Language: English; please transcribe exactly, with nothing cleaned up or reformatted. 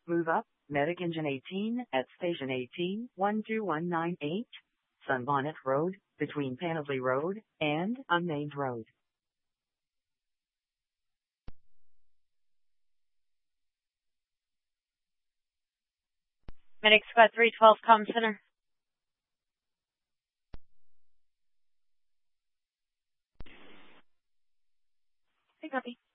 Move up, Medic Engine eighteen at Station eighteen, one two one nine eight, Sunbonnet Road, between Pansley Road and Unnamed Road. Medic Squad three twelve, Comm Center. Hey, copy.